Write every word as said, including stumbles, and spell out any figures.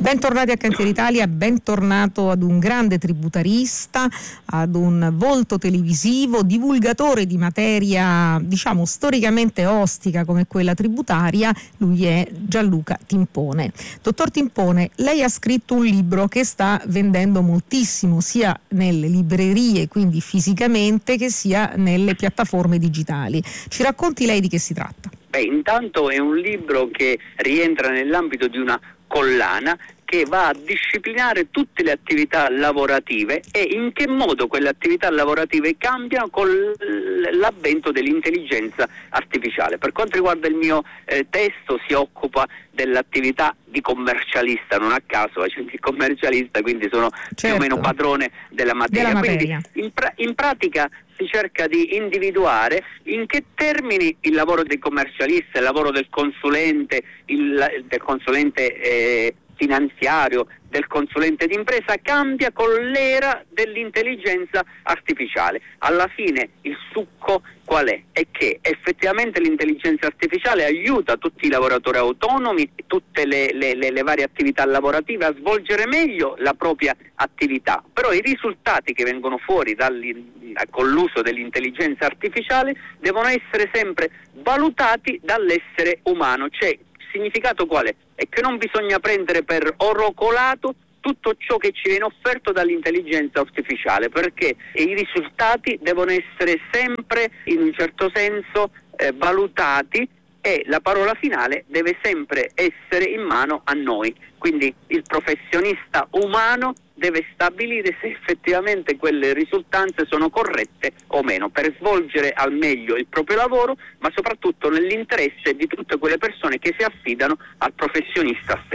Bentornati a Cantiere Italia, bentornato ad un grande tributarista, ad un volto televisivo, divulgatore di materia, diciamo, storicamente ostica come quella tributaria. Lui è Gianluca Timpone. Dottor Timpone, lei ha scritto un libro che sta vendendo moltissimo, sia nelle librerie, quindi fisicamente, che sia nelle piattaforme digitali. Ci racconti lei di che si tratta? Beh, intanto è un libro che rientra nell'ambito di una collana che va a disciplinare tutte le attività lavorative e in che modo quelle attività lavorative cambiano con l'avvento dell'intelligenza artificiale. Per quanto riguarda il mio eh, testo, si occupa dell'attività di commercialista, non a caso faccio il commercialista, quindi sono certo. più o meno padrone della materia. Della materia. Quindi in, pra- in pratica si cerca di individuare in che termini il lavoro del commercialista, il lavoro del consulente, il, del consulente eh, finanziario, del consulente d'impresa cambia con l'era dell'intelligenza artificiale. Alla fine il succo qual è? È che effettivamente l'intelligenza artificiale aiuta tutti i lavoratori autonomi, tutte le, le, le, le varie attività lavorative a svolgere meglio la propria attività, però i risultati che vengono fuori con l'uso dell'intelligenza artificiale devono essere sempre valutati dall'essere umano. Cioè, significato qual è? È che non bisogna prendere per oro colato tutto ciò che ci viene offerto dall'intelligenza artificiale, perché i risultati devono essere sempre in un certo senso eh, valutati e la parola finale deve sempre essere in mano a noi. Quindi il professionista umano deve stabilire se effettivamente quelle risultanze sono corrette o meno per svolgere al meglio il proprio lavoro, ma soprattutto nell'interesse di tutte quelle persone che si affidano al professionista stesso.